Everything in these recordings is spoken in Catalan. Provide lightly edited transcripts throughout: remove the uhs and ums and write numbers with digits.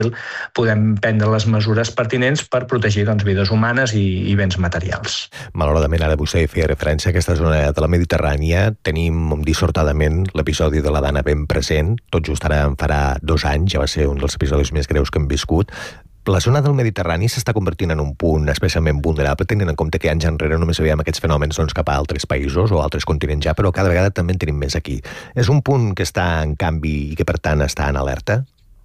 podem prendre les mesures pertinents per protegir vides humanes i béns materials. Malauradament, ara vostè feia referència a aquesta zona de la Mediterrània. Tenim dissortadament l'episodi de la Dana ben present. Tot just ara en farà 2 anys, ja va ser un dels episodis més greus que hem viscut. La zona del Mediterrani s'està convertint en un punt especialment vulnerable, tenint en compte que anys enrere només veiem aquests fenòmens cap a altres països o altres continents ja, però cada vegada també en tenim més aquí. És un punt que està en canvi i que, per tant, està en alerta?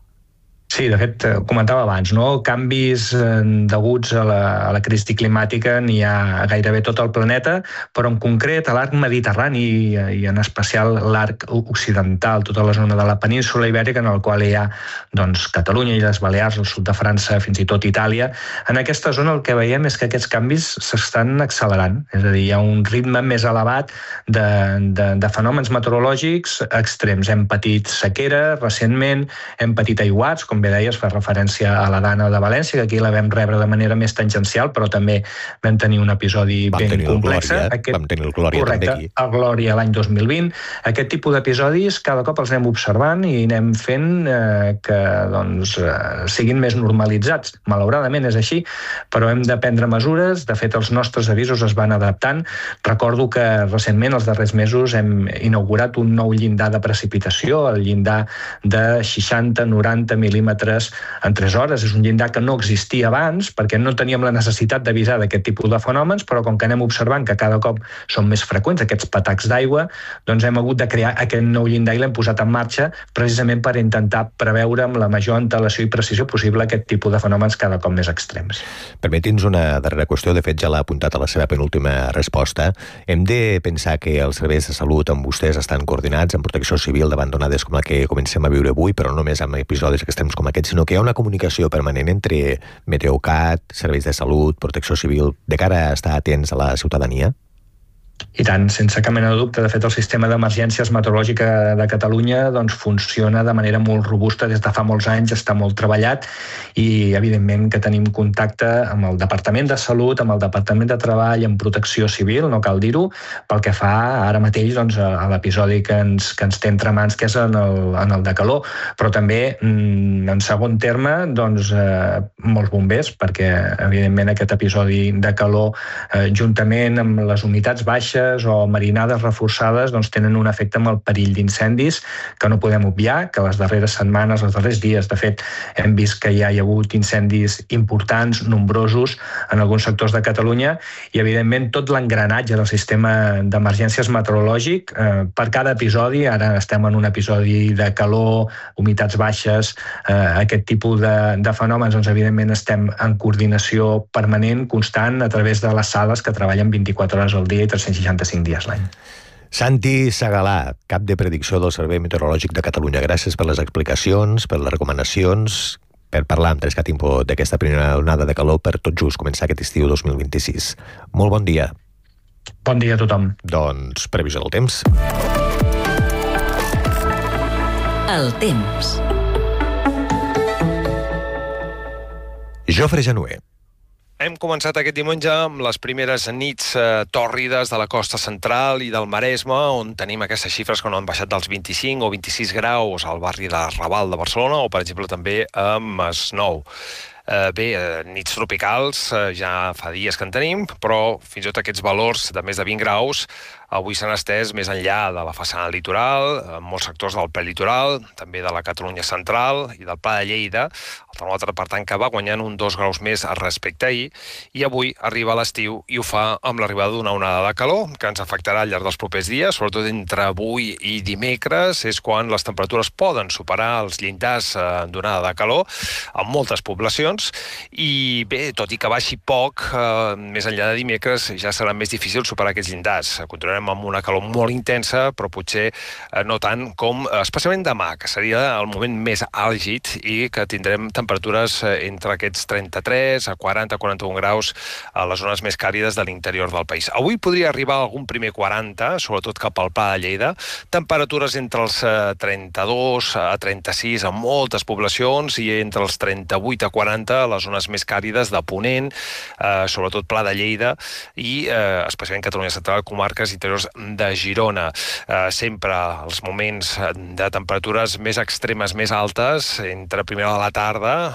Sí, de fet, comentava abans, no? Canvis deguts a la crisi climàtica n'hi ha gairebé tot el planeta, però en concret a l'arc mediterrani i en especial l'arc occidental, tota la zona de la península ibèrica, en el qual hi ha Catalunya i les Balears, el sud de França, fins i tot Itàlia. En aquesta zona el que veiem és que aquests canvis s'estan accelerant, és a dir, hi ha un ritme més elevat de fenòmens meteorològics extrems. Hem patit sequera recentment, hem patit aiguats, com bé deies, fa referència a la Dana de València, que aquí la vam rebre de manera més tangencial, però també vam tenir un episodi ben complex. Vam tenir el Glòria també aquí. El Glòria l'any 2020. Aquest tipus d'episodis cada cop els anem observant i anem fent que siguin més normalitzats. Malauradament és així, però hem de prendre mesures. De fet, els nostres avisos es van adaptant. Recordo que recentment, els darrers mesos, hem inaugurat un nou llindar de precipitació, el llindar de 60-90 mil·límetres en 3 hores. És un llindar que no existia abans perquè no teníem la necessitat d'avisar d'aquest tipus de fenòmens, però com que anem observant que cada cop són més freqüents aquests patacs d'aigua, doncs hem hagut de crear aquest nou llindar i l'hem posat en marxa precisament per intentar preveure amb la major antelació i precisió possible aquest tipus de fenòmens cada cop més extrems. Permeti'ns una darrera qüestió, de fet ja l'ha apuntat a la seva penúltima resposta. Hem de pensar que els serveis de salut amb vostès estan coordinats en protecció civil davant d'onades com la que comencem a viure avui, però no només amb episodis extrems com aquests, sinó que hi ha una comunicació permanent entre Meteocat, serveis de salut, protecció civil, de cara a estar atents a la ciutadania? I tant, sense cap mena de dubte. De fet, el sistema d'emergències meteorològica de Catalunya funciona de manera molt robusta des de fa molts anys, està molt treballat i, evidentment, que tenim contacte amb el Departament de Salut, amb el Departament de Treball, amb Protecció Civil, no cal dir-ho, pel que fa ara mateix a l'episodi que ens té entre mans, que és en el de calor, però també, en segon terme, molts bombers, perquè, evidentment, aquest episodi de calor, juntament amb les unitats baixes o marinades reforçades, tenen un efecte amb el perill d'incendis que no podem obviar, que les darreres setmanes, els darrers dies, de fet, hem vist que ja hi ha hagut incendis importants, nombrosos, en alguns sectors de Catalunya, i, evidentment, tot l'engranatge del sistema d'emergències meteorològic, per cada episodi, ara estem en un episodi de calor, humitats baixes, aquest tipus de fenòmens, evidentment, estem en coordinació permanent, constant, a través de les sales que treballen 24 hores al dia i 365 dies l'any. Santi Segalà, cap de predicció del Servei Meteorològic de Catalunya. Gràcies per les explicacions, per les recomanacions, per parlar amb Trescat Info d'aquesta primera onada de calor per tot just començar aquest estiu 2026. Molt bon dia. Bon dia a tothom. Doncs previsió del temps. El temps. Jofre Januer. Hem començat aquest diumenge amb les primeres nits tòrrides de la costa central i del Maresme, on tenim aquestes xifres que no han baixat dels 25 o 26 graus al barri de Raval de Barcelona o, per exemple, també a Masnou. Nits tropicals ja fa dies que en tenim, però fins i tot aquests valors de més de 20 graus avui s'han estès més enllà de la façana litoral, en molts sectors del prelitoral, també de la Catalunya central i del Pla de Lleida. El termòmetre, per tant, que va guanyant 2 graus més respecte a ahir, i avui arriba l'estiu i ho fa amb l'arribada d'una onada de calor que ens afectarà al llarg dels propers dies, sobretot entre avui i dimecres, és quan les temperatures poden superar els llindars d'onada de calor en moltes poblacions, i bé, tot i que baixi poc, més enllà de dimecres ja serà més difícil superar aquests llindars. Continuarem amb una calor molt intensa, però potser no tant com, especialment demà, que seria el moment més àlgid i que tindrem temperatures entre aquests 33 a 40-41 graus a les zones més càlides de l'interior del país. Avui podria arribar algun primer 40, sobretot cap al Pla de Lleida, temperatures entre els 32 a 36 en moltes poblacions i entre els 38 a 40 40, a les zones més càlides de Ponent, sobretot Pla de Lleida i especialment Catalunya Central, comarques interiors de Girona. Sempre els moments de temperatures més extremes, més altes, entre primera de la tarda,